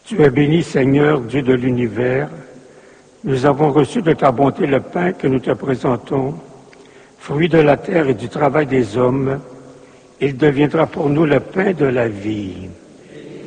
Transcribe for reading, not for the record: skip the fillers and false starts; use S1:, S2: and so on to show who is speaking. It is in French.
S1: Tu es béni, Seigneur, Dieu de l'univers. Nous avons reçu de ta bonté le pain que nous te présentons, fruit de la terre et du travail des hommes. Il deviendra pour nous le pain de la vie.